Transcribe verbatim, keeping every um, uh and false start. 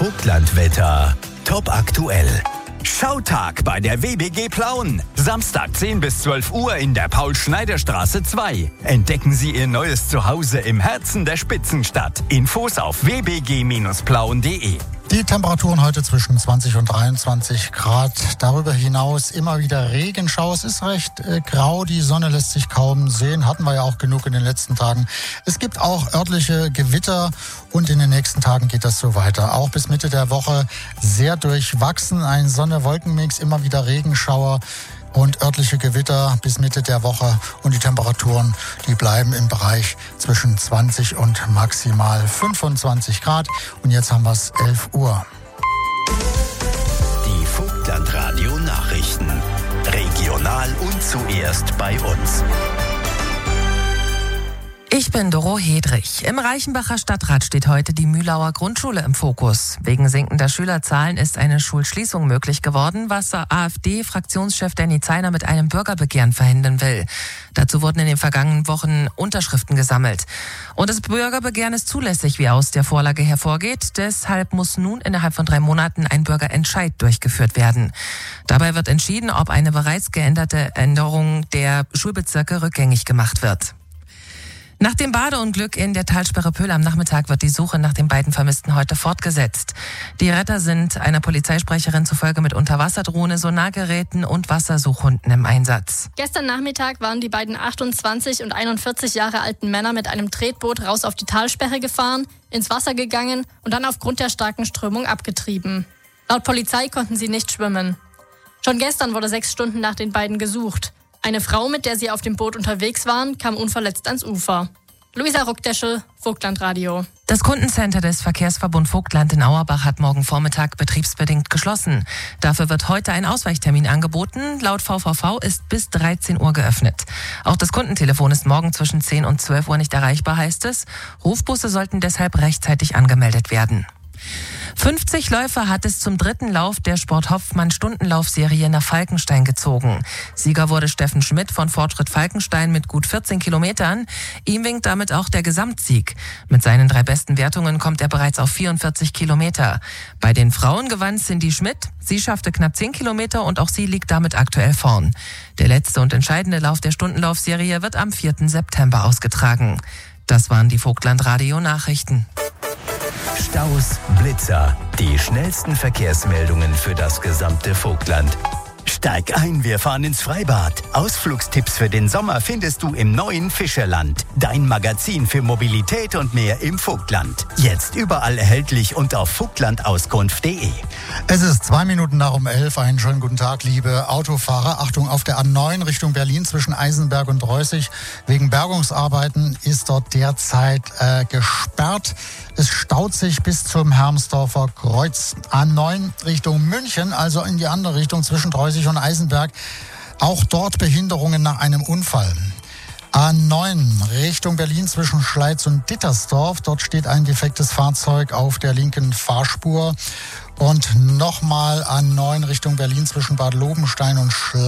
Vogtlandwetter. Top aktuell. Schautag bei der W B G Plauen. Samstag zehn bis zwölf Uhr in der Paul-Schneider-Straße zwei. Entdecken Sie Ihr neues Zuhause im Herzen der Spitzenstadt. Infos auf w b g Bindestrich plauen punkt d e. Die Temperaturen heute zwischen zwanzig und dreiundzwanzig Grad. Darüber hinaus immer wieder Regenschau. Es ist recht äh, grau, die Sonne lässt sich kaum sehen. Hatten wir ja auch genug in den letzten Tagen. Es gibt auch örtliche Gewitter und in den nächsten Tagen geht das so weiter. Auch bis Mitte der Woche sehr durchwachsen. Ein Sonne-Wolken-Mix, immer wieder Regenschauer und örtliche Gewitter bis Mitte der Woche. Und die Temperaturen, die bleiben im Bereich zwischen zwanzig und maximal fünfundzwanzig Grad. Und jetzt haben wir es elf Uhr. Die Vogtlandradio Nachrichten. Regional und zuerst bei uns. Ich bin Doro Hedrich. Im Reichenbacher Stadtrat steht heute die Mühlauer Grundschule im Fokus. Wegen sinkender Schülerzahlen ist eine Schulschließung möglich geworden, was AfD-Fraktionschef Danny Zeiner mit einem Bürgerbegehren verhindern will. Dazu wurden in den vergangenen Wochen Unterschriften gesammelt. Und das Bürgerbegehren ist zulässig, wie aus der Vorlage hervorgeht. Deshalb muss nun innerhalb von drei Monaten ein Bürgerentscheid durchgeführt werden. Dabei wird entschieden, ob eine bereits geänderte Änderung der Schulbezirke rückgängig gemacht wird. Nach dem Badeunglück in der Talsperre Pöhl am Nachmittag wird die Suche nach den beiden Vermissten heute fortgesetzt. Die Retter sind einer Polizeisprecherin zufolge mit Unterwasserdrohne, Sonargeräten und Wassersuchhunden im Einsatz. Gestern Nachmittag waren die beiden achtundzwanzig und einundvierzig Jahre alten Männer mit einem Tretboot raus auf die Talsperre gefahren, ins Wasser gegangen und dann aufgrund der starken Strömung abgetrieben. Laut Polizei konnten sie nicht schwimmen. Schon gestern wurde sechs Stunden nach den beiden gesucht. Eine Frau, mit der sie auf dem Boot unterwegs waren, kam unverletzt ans Ufer. Luisa Ruckdeschel, Vogtlandradio. Das Kundencenter des Verkehrsverbund Vogtland in Auerbach hat morgen Vormittag betriebsbedingt geschlossen. Dafür wird heute ein Ausweichtermin angeboten. Laut V V V ist bis dreizehn Uhr geöffnet. Auch das Kundentelefon ist morgen zwischen zehn und zwölf Uhr nicht erreichbar, heißt es. Rufbusse sollten deshalb rechtzeitig angemeldet werden. fünfzig Läufer hat es zum dritten Lauf der Sport-Hoffmann-Stundenlaufserie nach Falkenstein gezogen. Sieger wurde Steffen Schmidt von Fortschritt Falkenstein mit gut vierzehn Kilometern. Ihm winkt damit auch der Gesamtsieg. Mit seinen drei besten Wertungen kommt er bereits auf vierundvierzig Kilometer. Bei den Frauen gewann Cindy Schmidt. Sie schaffte knapp zehn Kilometer und auch sie liegt damit aktuell vorn. Der letzte und entscheidende Lauf der Stundenlaufserie wird am vierten September ausgetragen. Das waren die Vogtlandradio-Nachrichten. Staus, Blitzer, die schnellsten Verkehrsmeldungen für das gesamte Vogtland. Steig ein, wir fahren ins Freibad. Ausflugstipps für den Sommer findest du im neuen Fischerland. Dein Magazin für Mobilität und mehr im Vogtland. Jetzt überall erhältlich und auf vogtlandauskunft punkt de. Es ist zwei Minuten nach um elf. Einen schönen guten Tag, liebe Autofahrer. Achtung, auf der A neun Richtung Berlin zwischen Eisenberg und Reußig. Wegen Bergungsarbeiten ist dort derzeit äh, gesperrt. Es staut sich bis zum Hermsdorfer Kreuz. A neun Richtung München, also in die andere Richtung zwischen Reußig und Eisenberg. Auch dort Behinderungen nach einem Unfall. A neun Richtung Berlin zwischen Schleiz und Dittersdorf. Dort steht ein defektes Fahrzeug auf der linken Fahrspur. Und nochmal A neun Richtung Berlin zwischen Bad Lobenstein und Schleiz.